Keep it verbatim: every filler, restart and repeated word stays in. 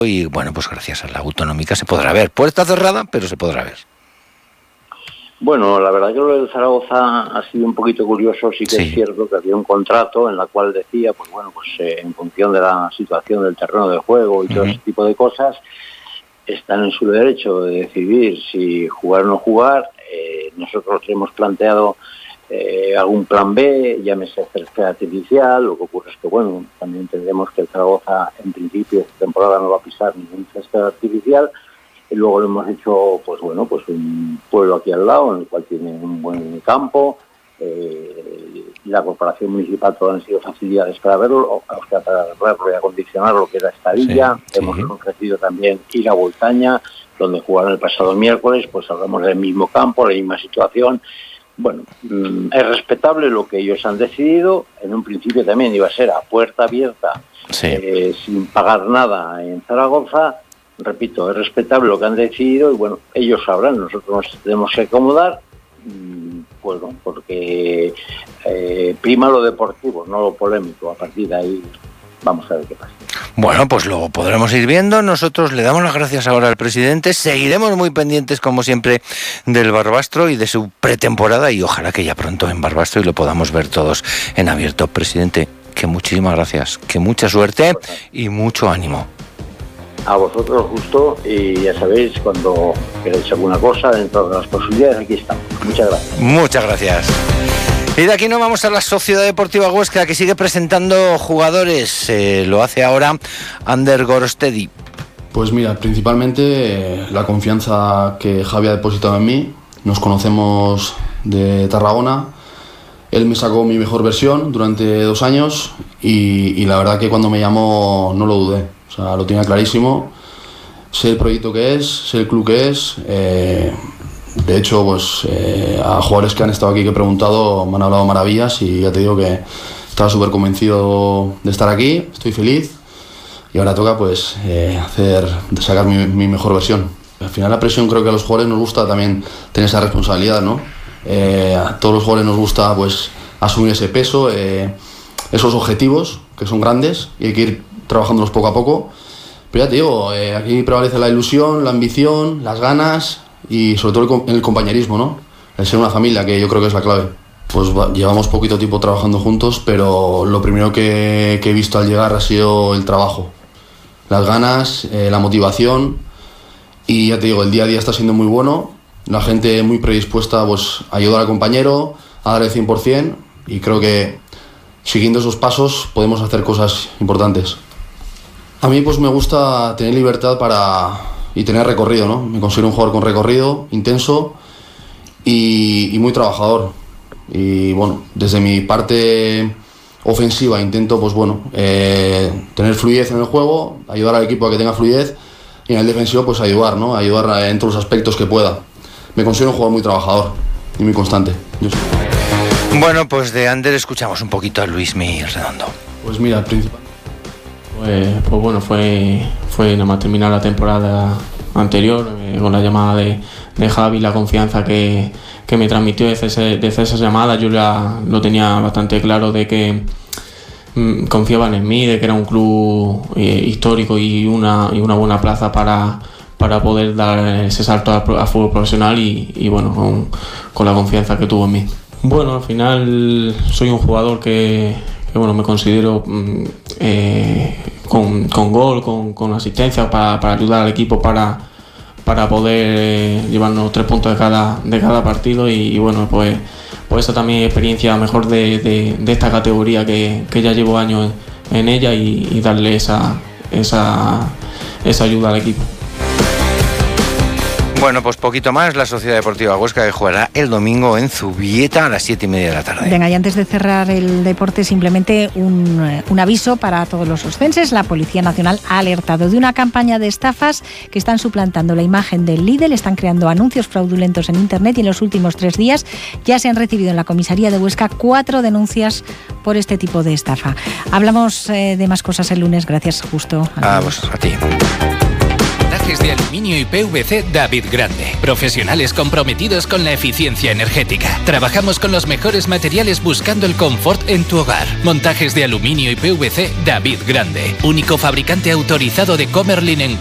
y bueno, pues gracias a la autonómica se podrá ver. Puerta cerrada, pero se podrá ver. Bueno, la verdad que lo del Zaragoza ha sido un poquito curioso. Sí que sí. Es cierto que había un contrato en el cual decía, pues bueno, pues eh, en función de la situación del terreno de juego y uh-huh. todo ese tipo de cosas, están en su derecho de decidir si jugar o no jugar. Eh, nosotros hemos planteado eh, algún plan B, llámese césped artificial. Lo que ocurre es que, bueno, también entendemos que el Zaragoza en principio esta temporada no va a pisar ningún césped artificial. Y luego le hemos hecho, pues bueno, pues un pueblo aquí al lado, en el cual tiene un buen campo. Eh, la corporación municipal, todo han sido facilidades para verlo, o sea, para verlo y acondicionar lo que era Estadilla. Sí, hemos sí. ofrecido también ir a Voltaña, donde jugaron el pasado miércoles, pues hablamos del mismo campo, la misma situación. Bueno, mmm, es respetable lo que ellos han decidido. En un principio también iba a ser a puerta abierta, sí. eh, sin pagar nada en Zaragoza. Repito, es respetable lo que han decidido y bueno, ellos sabrán, nosotros nos tenemos que acomodar, pues bueno, porque eh, prima lo deportivo, no lo polémico. A partir de ahí vamos a ver qué pasa. Bueno, pues luego podremos ir viendo. Nosotros le damos las gracias ahora al presidente, seguiremos muy pendientes como siempre del Barbastro y de su pretemporada y ojalá que ya pronto en Barbastro y lo podamos ver todos en abierto. Presidente, que muchísimas gracias, que mucha suerte y mucho ánimo. A vosotros justo, y ya sabéis, cuando queréis alguna cosa dentro de las posibilidades, aquí estamos. Muchas gracias. Muchas gracias. Y de aquí nos vamos a la Sociedad Deportiva Huesca, que sigue presentando jugadores. Eh, lo hace ahora Ander Gorostedi. Pues mira, principalmente eh, la confianza que Javi ha depositado en mí. Nos conocemos de Tarragona. Él me sacó mi mejor versión durante dos años y, y la verdad que cuando me llamó no lo dudé. O sea, lo tenía clarísimo. Sé el proyecto que es, sé el club que es. Eh, de hecho, pues eh, a jugadores que han estado aquí que he preguntado me han hablado maravillas y ya te digo que estaba súper convencido de estar aquí. Estoy feliz y ahora toca pues eh, hacer, sacar mi, mi mejor versión. Al final la presión, creo que a los jugadores nos gusta también tener esa responsabilidad, ¿no? Eh, a todos los jugadores nos gusta pues asumir ese peso, eh, esos objetivos que son grandes y hay que ir trabajándolos poco a poco, pero ya te digo, eh, aquí prevalece la ilusión, la ambición, las ganas y sobre todo el, el compañerismo, ¿no? El ser una familia, que yo creo que es la clave. Pues va, llevamos poquito tiempo trabajando juntos, pero lo primero que, que he visto al llegar ha sido el trabajo, las ganas, eh, la motivación y ya te digo, el día a día está siendo muy bueno, la gente muy predispuesta pues, a ayudar al compañero, a dar el cien por ciento y creo que siguiendo esos pasos podemos hacer cosas importantes. A mí pues me gusta tener libertad para y tener recorrido, ¿no? Me considero un jugador con recorrido, intenso y, y muy trabajador. Y bueno, desde mi parte ofensiva intento pues bueno eh, tener fluidez en el juego, ayudar al equipo a que tenga fluidez y en el defensivo pues ayudar, ¿no? Ayudar en todos los aspectos que pueda. Me considero un jugador muy trabajador y muy constante. Yo sé. Bueno, pues de Ander escuchamos un poquito a Luismi Redondo. Pues mira, al principal. Pues, pues bueno, fue, fue nada más terminar la temporada anterior, eh, con la llamada de, de Javi, la confianza que, que me transmitió desde, ese, desde esa llamada. Yo ya lo tenía bastante claro de que mmm, confiaban en mí, de que era un club eh, histórico y una, y una buena plaza para, para poder dar ese salto al, al fútbol profesional y, y bueno, con, con la confianza que tuvo en mí. Bueno, al final soy un jugador que, que bueno, me considero eh, con, con gol, con, con asistencia para, para ayudar al equipo para, para poder eh, llevarnos tres puntos de cada, de cada partido y, y bueno, pues, pues esa también es experiencia mejor de, de, de esta categoría que, que ya llevo años en, en ella y, y darle esa, esa, esa ayuda al equipo. Bueno, pues poquito más, la Sociedad Deportiva Huesca que jugará el domingo en Zubieta a las siete y media de la tarde. Venga, y antes de cerrar el deporte, simplemente un, un aviso para todos los oscenses. La Policía Nacional ha alertado de una campaña de estafas que están suplantando la imagen del Lidl, están creando anuncios fraudulentos en Internet y en los últimos tres días ya se han recibido en la comisaría de Huesca cuatro denuncias por este tipo de estafa. Hablamos eh, de más cosas el lunes, gracias Justo. Ah, pues a ti. Gracias. Montajes de aluminio y P V C David Grande. Profesionales comprometidos con la eficiencia energética. Trabajamos con los mejores materiales buscando el confort en tu hogar. Montajes de aluminio y P V C David Grande. Único fabricante autorizado de Comerlin en